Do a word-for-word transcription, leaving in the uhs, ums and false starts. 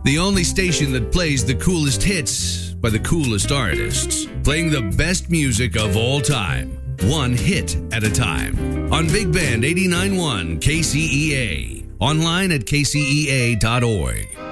The only station that plays the coolest hits by the coolest artists, playing the best music of all time, one hit at a time. On Big Band eighty-nine point one K C E A. Online at K C E A dot org.